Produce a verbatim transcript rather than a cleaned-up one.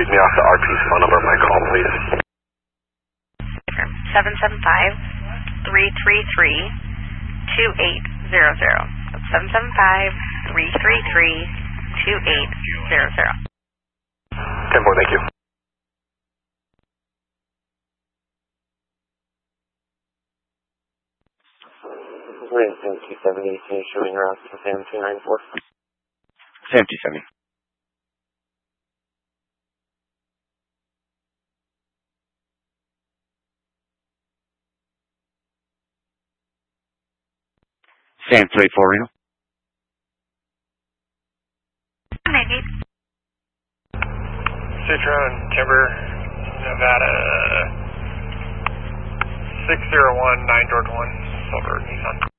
read me off the R P's phone number of my call, please? seven seven five, three three three, two eight zero zero. That's seven seven five, three three three, two eight zero zero. ten four, thank you. Sam two seventy, showing route to Sam two nine four. Sam two seventy. Sam three four Reno. Maybe. Citron, Timber, Nevada, six zero one nine George one, Silver Nissan.